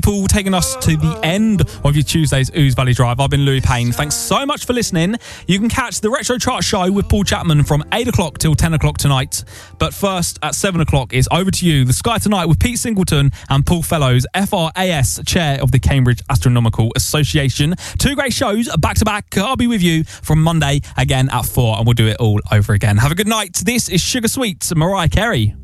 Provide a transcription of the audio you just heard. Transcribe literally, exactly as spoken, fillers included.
Paul taking us to the end of your Tuesday's Ouse Valley Drive. I've been Louis Payne. Thanks so much for listening. You can catch the Retro Chart Show with Paul Chapman from eight o'clock till ten o'clock tonight. But first, at seven o'clock, is Over to You, The Sky Tonight with Pete Singleton and Paul Fellows, F R A S Chair of the Cambridge Astronomical Association. Two great shows back to back. I'll be with you from Monday again at four, and we'll do it all over again. Have a good night. This is Sugar Sweet, Mariah Carey.